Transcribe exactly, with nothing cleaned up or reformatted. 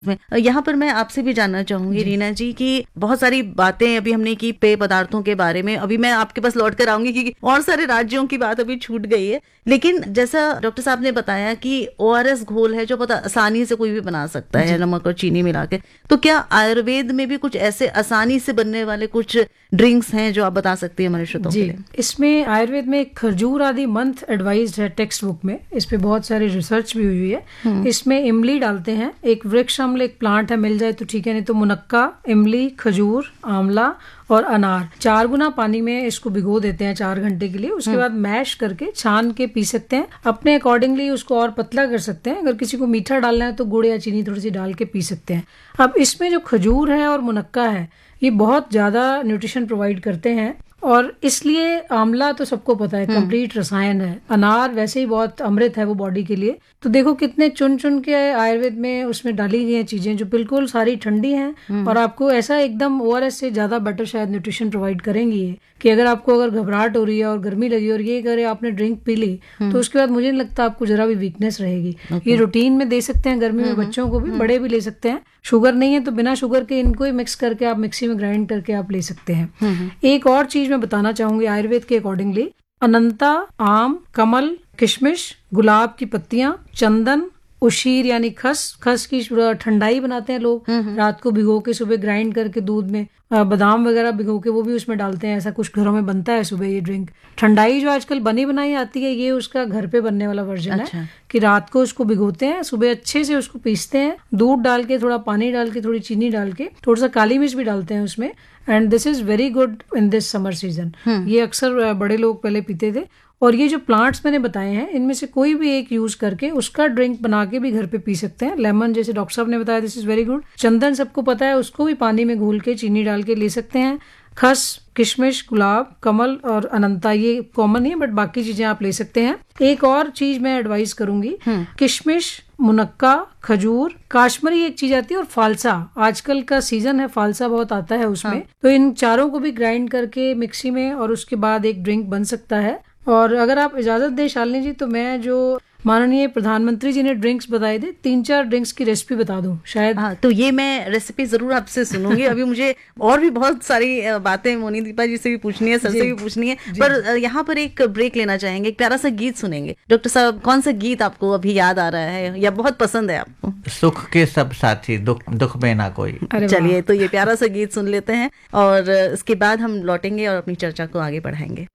में यहाँ पर मैं आपसे भी जानना चाहूंगी रीना जी कि बहुत सारी बातें अभी हमने की पेय पदार्थों के बारे में, अभी मैं आपके पास लौट कर आऊंगी क्योंकि और सारे राज्यों की बात अभी छूट गई है। लेकिन जैसा डॉक्टर साहब ने बताया कि ओआरएस घोल है जो बहुत आसानी से कोई भी बना सकता है नमक और चीनी मिला के, तो क्या आयुर्वेद में भी कुछ ऐसे आसानी से बनने वाले कुछ ड्रिंक्स हैं जो आप बता सकती हैं हमारे श्रोताओं के लिए? इसमें आयुर्वेद में खजूर आदि मंथ एडवाइज्ड है टेक्स्ट बुक में, इस पे बहुत सारी रिसर्च भी हुई है। इसमें इमली डालते हैं, एक वृक्ष अम्ल एक प्लांट है, मिल जाए तो ठीक है, नहीं तो मुनक्का, इमली, खजूर, आंवला और अनार चार गुना पानी में इसको भिगो देते हैं चार घंटे के लिए। उसके बाद मैश करके छान के पी सकते हैं। अपने अकॉर्डिंगली उसको और पतला कर सकते हैं। अगर किसी को मीठा डालना है तो गुड़ या चीनी थोड़ी सी डाल के पी सकते हैं। अब इसमें जो खजूर है और मुनक्का है ये बहुत ज्यादा न्यूट्रिशन प्रोवाइड करते हैं और इसलिए आंवला तो सबको पता है कंप्लीट रसायन है। अनार वैसे ही बहुत अमृत है वो बॉडी के लिए। तो देखो कितने चुन चुन के आयुर्वेद में उसमें डाली गई हैं चीजें जो बिल्कुल सारी ठंडी हैं और आपको ऐसा एकदम ओआरएस से ज्यादा बेटर शायद न्यूट्रिशन प्रोवाइड करेंगी ये, कि अगर आपको अगर घबराहट हो रही है और गर्मी लगी और ये अगर आपने ड्रिंक पी ली तो उसके बाद मुझे नहीं लगता आपको जरा भी वीकनेस रहेगी। ये रूटीन में दे सकते हैं गर्मी में, बच्चों को भी, बड़े भी ले सकते हैं। शुगर नहीं है तो बिना शुगर के इनको ही मिक्स करके आप मिक्सी में ग्राइंड करके आप ले सकते हैं। एक और चीज मैं बताना चाहूंगी आयुर्वेद के अकॉर्डिंगली, अनंता, आम, कमल, किशमिश, गुलाब की पत्तियां, चंदन, उशीर यानी खस, खस की ठंडाई बनाते हैं लोग, रात को भिगो के सुबह ग्राइंड करके दूध में, बादाम वगैरह भिगो के वो भी उसमें डालते हैं। ऐसा कुछ घरों में बनता है सुबह ये ड्रिंक। ठंडाई जो आजकल बनी बनाई आती है ये उसका घर पे बनने वाला वर्जन अच्छा। है कि रात को उसको भिगोते हैं, सुबह अच्छे से उसको पीसते हैं, दूध डाल के, थोड़ा पानी डाल के, थोड़ी चीनी डाल के, थोड़ा सा काली मिर्च भी डालते हैं उसमें। And this is very good in this summer season. ये अक्सर बड़े लोग पहले पीते थे। और ये जो प्लांट्स मैंने बताए हैं इनमें से कोई भी एक यूज करके उसका ड्रिंक बना के भी घर पे पी सकते हैं। लेमन जैसे डॉक्टर साहब ने बताया, दिस इज वेरी गुड। चंदन सबको पता है, उसको भी पानी में घोल के चीनी डाल के ले सकते हैं। खस, किशमिश, गुलाब, कमल और अनंता ये कॉमन है, बट बाकी चीजें आप ले सकते हैं। एक और चीज मैं एडवाइस करूंगी, किशमिश, मुनक्का, खजूर, काश्मीरी एक चीज आती है और फालसा, आजकल का सीजन है, फालसा बहुत आता है उसमें। हाँ। तो इन चारों को भी ग्राइंड करके मिक्सी में और उसके बाद एक ड्रिंक बन सकता है। और अगर आप इजाजत दें शालिनी जी तो मैं जो माननीय प्रधानमंत्री जी ने ड्रिंक्स बताए थे, तीन चार ड्रिंक्स की रेसिपी बता दूं शायद। हाँ, तो ये मैं रेसिपी जरूर आपसे सुनूंगी। अभी मुझे और भी बहुत सारी बातें मोनी दीपा जी से भी पूछनी है, सर से भी पूछनी है, पर यहाँ पर एक ब्रेक लेना चाहेंगे, एक प्यारा सा गीत सुनेंगे। डॉक्टर साहब कौन सा गीत आपको अभी याद आ रहा है या बहुत पसंद है आपको? सुख के सब साथी, दुख दुख में ना कोई। चलिए तो ये प्यारा सा गीत सुन लेते हैं और इसके बाद हम लौटेंगे और अपनी चर्चा को आगे बढ़ाएंगे।